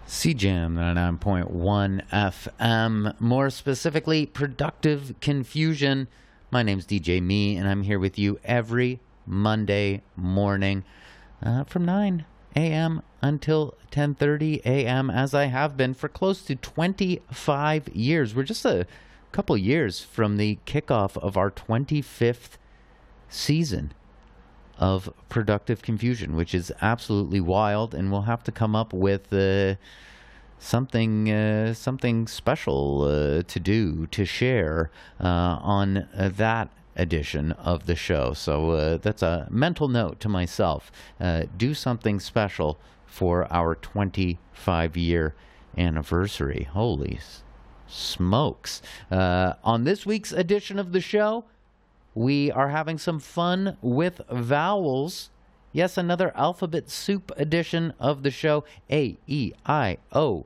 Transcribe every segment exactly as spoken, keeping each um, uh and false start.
C Jam ninety-nine point one F M, more specifically, Productive Confusion. My name's D J Me, and I'm here with you every Monday morning uh, from nine a.m. until ten thirty a.m., as I have been for close to twenty-five years. We're just a couple years from the kickoff of our twenty-fifth season of Productive Confusion, which is absolutely wild, and we'll have to come up with uh, something uh, something special uh, to do, to share uh, on uh, that edition of the show. So uh, that's a mental note to myself. Uh, do something special for our twenty-five year anniversary. Holy s- smokes. Uh, on this week's edition of the show, we are having some fun with vowels. Yes, another alphabet soup edition of the show. A, E, I, O,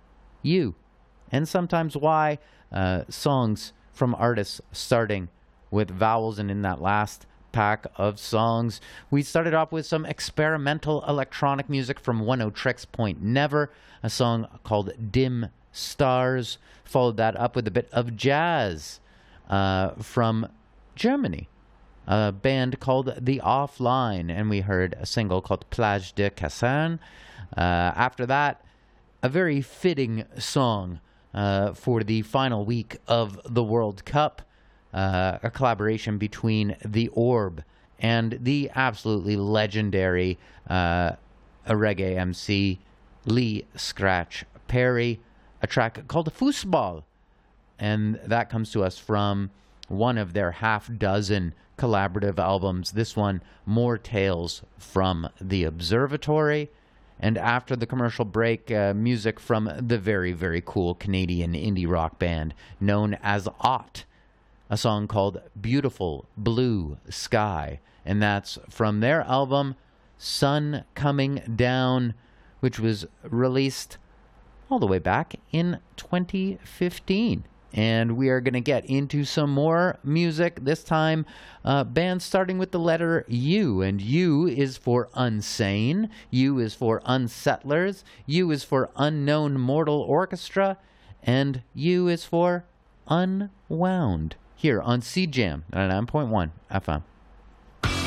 U, and sometimes Y. Uh, songs from artists starting with vowels. And in that last pack of songs, we started off with some experimental electronic music from Oneohtrix Point Never, a song called Dim Stars. Followed that up with a bit of jazz uh, from Germany, a band called The Offline, and we heard a single called Plage de Caserne. Uh, after that, a very fitting song uh, for the final week of the World Cup, uh, a collaboration between The Orb and the absolutely legendary uh, a reggae M C Lee Scratch Perry, a track called Fußball, and that comes to us from one of their half dozen collaborative albums. This one, More Tales from the Observatory. And after the commercial break, uh, music from the very, very cool Canadian indie rock band known as Ott, a song called Beautiful Blue Sky. And that's from their album Sun Coming Down, which was released all the way back in twenty fifteen. And we are going to get into some more music, this time uh, bands starting with the letter U. And U is for Unsane, U is for Unsettlers, U is for Unknown Mortal Orchestra, and U is for Unwound, here on C Jam ninety-nine point one F M.